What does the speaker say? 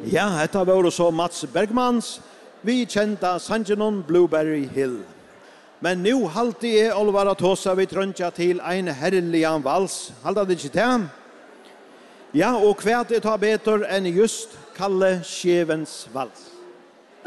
Ja, detta var så Mats Bergmans, vi kjenta Sanjanon Blueberry Hill. Men nu halte jeg Olvara Tosa vi trøntja til en herrligan vals. Halda det ikke til? Ja, og kvært ta betur enn just Kalle Skjevens vals.